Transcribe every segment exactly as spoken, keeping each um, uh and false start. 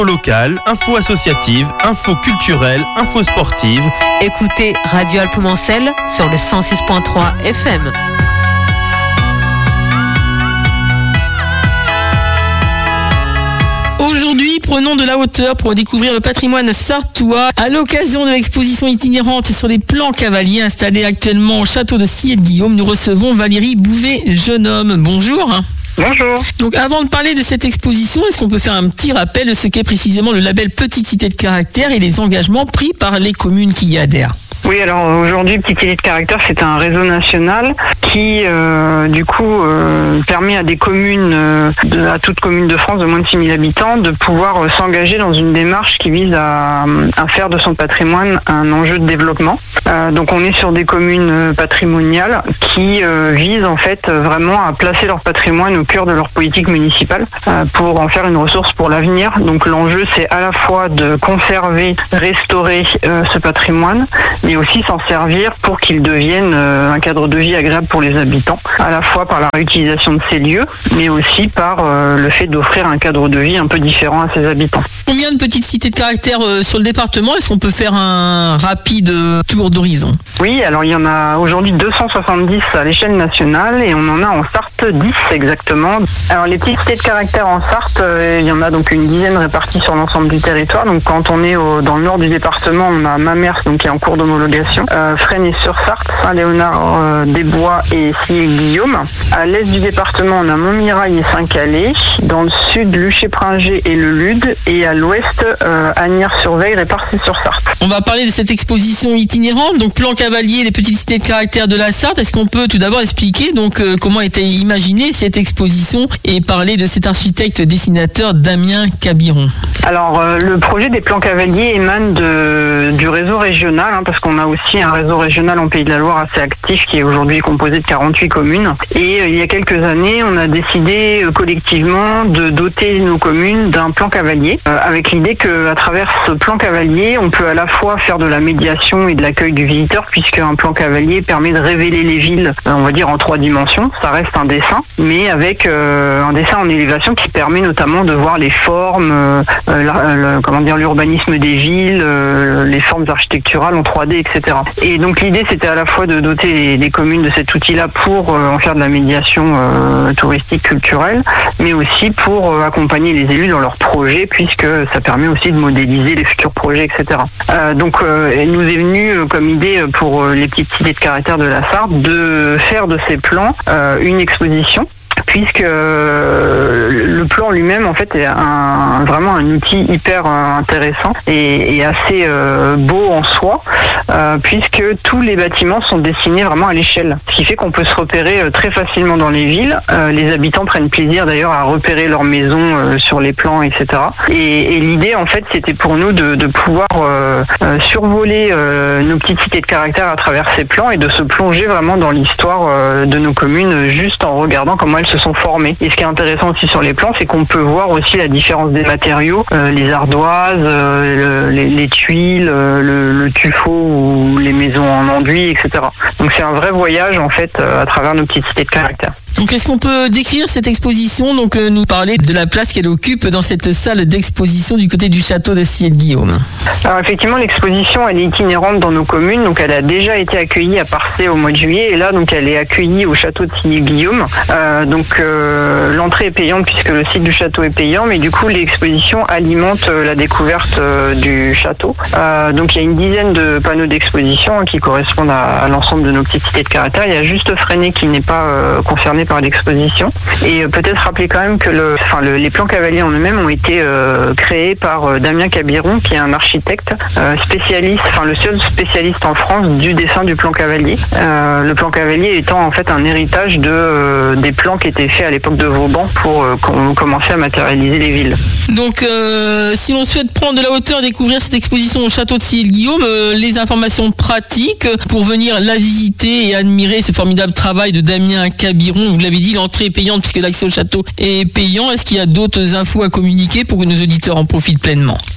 Locale, info associative, info culturelle, info sportive. Écoutez Radio Alpes-Mancel sur le cent six point trois F M. Aujourd'hui, prenons de la hauteur pour découvrir le patrimoine sarthois à l'occasion de l'exposition itinérante sur les plans cavaliers installée actuellement au château de Sillé-de-Guillaume. Nous recevons Valérie Bouvet, jeune homme. Bonjour. Bonjour. Donc avant de parler de cette exposition, est-ce qu'on peut faire un petit rappel de ce qu'est précisément le label Petite Cité de Caractère et les engagements pris par les communes qui y adhèrent ? Oui, alors aujourd'hui, Petite Cité de Caractère, c'est un réseau national qui, euh, du coup, euh, permet à des communes, euh, de, à toute commune de France de moins de six mille habitants, de pouvoir euh, s'engager dans une démarche qui vise à, à faire de son patrimoine un enjeu de développement. Euh, donc on est sur des communes patrimoniales qui euh, visent en fait vraiment à placer leur patrimoine au cœur de leur politique municipale euh, pour en faire une ressource pour l'avenir. Donc l'enjeu, c'est à la fois de conserver, restaurer euh, ce patrimoine, mais aussi s'en servir pour qu'il devienne euh, un cadre de vie agréable pour les habitants, à la fois par la réutilisation de ces lieux, mais aussi par euh, le fait d'offrir un cadre de vie un peu différent à ses habitants. Combien de petites cités de caractère euh, sur le département ? Est-ce qu'on peut faire un rapide euh, tour d'horizon ? Oui, alors il y en a aujourd'hui deux cent soixante-dix à l'échelle nationale et on en a en Sarthe dix exactement. Alors les petites cités de caractère en Sarthe, euh, il y en a donc une dizaine réparties sur l'ensemble du territoire. Donc quand on est au, dans le nord du département, on a Mamers, donc qui est en cours d'homologation, euh, Fresnes-sur-Sarthe, Saint-Léonard-des-Bois et Sillé-Guillaume. À l'est du département, on a Montmirail et Saint-Calais. Dans le sud, Luché-Pringé et Le Lude. Et à l'ouest, euh, Asnières-sur-Veille et Parcy-sur-Sarthe. On va parler de cette exposition itinérante, donc plan cavalier des petites cités de caractère de la Sarthe. Est-ce qu'on peut tout d'abord expliquer donc euh, comment a été imaginée cette exposition et parler de cet architecte dessinateur Damien Cabiron ? Alors euh, le projet des plans cavaliers émane de, du réseau régional, hein, parce qu'on a aussi un réseau régional en Pays de la Loire assez actif qui est aujourd'hui composé de quarante-huit communes. Et euh, il y a quelques années, on a décidé euh, collectivement de doter nos communes d'un plan cavalier, euh, avec l'idée qu'à travers ce plan cavalier, on peut à la fois faire de la médiation et de l'accueil du visiteur, puisque un plan cavalier permet de révéler les villes, euh, on va dire en trois dimensions. Ça reste un dessin, mais avec euh, un dessin en élévation qui permet notamment de voir les formes, euh, euh, le, comment dire, l'urbanisme des villes, euh, les formes architecturales en trois D, et cetera. Et donc l'idée, c'était à la fois de doter les, les communes de cet outil-là pour euh, en faire de la médiation euh, touristique, culturelle, mais aussi pour euh, accompagner les élus dans leurs projets, puisque ça permet aussi de modéliser les futurs projets, et cetera. Euh, donc euh, il nous est venu euh, comme idée pour euh, les petites cités de caractère de la Sarthe de faire de ces plans euh, une exposition, puisque euh, le plan lui-même en fait est un, vraiment un outil hyper euh, intéressant et, et assez euh, beau en soi, euh, puisque tous les bâtiments sont dessinés vraiment à l'échelle, ce qui fait qu'on peut se repérer euh, très facilement dans les villes. Euh, les habitants prennent plaisir d'ailleurs à repérer leurs maisons euh, sur les plans, et cetera. Et, et l'idée en fait c'était pour nous de, de pouvoir euh, euh, survoler euh, nos petites cités de caractère à travers ces plans et de se plonger vraiment dans l'histoire euh, de nos communes juste en regardant comment elles se sont formées. Et ce qui est intéressant aussi sur les plans, c'est qu'on peut voir aussi la différence des matériaux, euh, les ardoises, euh, le, les, les tuiles, euh, le, le tuffeau ou les maisons en enduit, et cetera. Donc c'est un vrai voyage en fait euh, à travers nos petites cités de caractère. Donc est-ce qu'on peut décrire cette exposition, donc euh, nous parler de la place qu'elle occupe dans cette salle d'exposition du côté du château de Sillé-de-Guillaume ? Alors effectivement, l'exposition elle est itinérante dans nos communes, donc elle a déjà été accueillie à Parcé au mois de juillet et là donc elle est accueillie au château de Sillé-de-Guillaume. Euh, donc euh, l'entrée est payante puisque le site du château est payant, mais du coup l'exposition alimente euh, la découverte euh, du château. Euh, donc il y a une dizaine de panneaux d'exposition hein, qui correspondent à, à l'ensemble de nos petites cités de caractère. Il y a juste Fresnes qui n'est pas euh, concerné par l'exposition. Et euh, peut-être rappeler quand même que le, enfin, le, les plans cavaliers en eux-mêmes ont été euh, créés par euh, Damien Cabiron, qui est un architecte euh, spécialiste, enfin le seul spécialiste en France du dessin du plan cavalier. Euh, le plan cavalier étant en fait un héritage de euh, des plans qui étaient faits à l'époque de Vauban pour euh, com- commencer à matérialiser les villes. Donc euh, si l'on souhaite prendre de la hauteur et découvrir cette exposition au château de Sillé-de-Guillaume, euh, les informations pratiques pour venir la visiter et admirer ce formidable travail de Damien Cabiron. Vous l'avez dit, l'entrée est payante puisque l'accès au château est payant. Est-ce qu'il y a d'autres infos à communiquer pour que nos auditeurs en profitent pleinement ?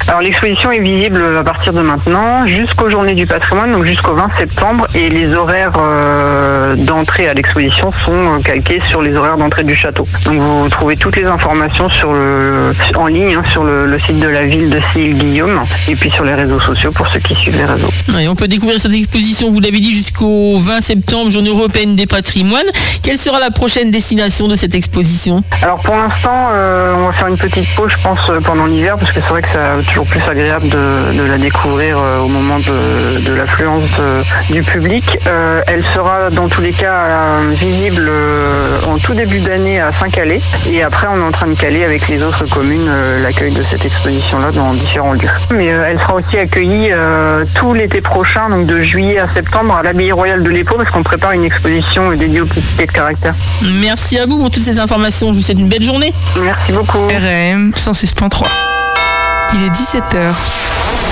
Alors l'exposition est visible à partir de maintenant jusqu'aux Journées du patrimoine, donc jusqu'au vingt septembre, et les horaires euh, d'entrée à l'exposition sont calqués sur les horaires d'entrée du château. Donc vous trouvez toutes les informations sur le, en ligne hein, sur le, le site de la ville de Sille-Guillaume et puis sur les réseaux sociaux pour ceux qui suivent les réseaux. Et on peut découvrir cette exposition, vous l'avez dit, jusqu'au vingt septembre, Journée européenne des patrimoines. Quelle sera la prochaine destination de cette exposition ? Alors pour l'instant, euh, on va faire une petite pause, je pense, pendant l'hiver, parce que c'est vrai que c'est toujours plus agréable de, de la découvrir euh, au moment de, de l'affluence euh, du public. Euh, elle sera dans tous les cas euh, visible euh, en tout début d'année à Saint-Calais, et après on est en train de caler avec les autres communes euh, l'accueil de cette exposition-là dans différents lieux. Mais euh, elle sera aussi accueillie euh, tout l'été prochain, donc de juillet à septembre, à l'Abbaye royale de l'Épau, parce qu'on prépare une exposition dédiée aux petites pieds de caractère. Merci à vous pour toutes ces informations. Je vous souhaite une belle journée. Merci beaucoup. R M cent six point trois. Il est dix-sept heures.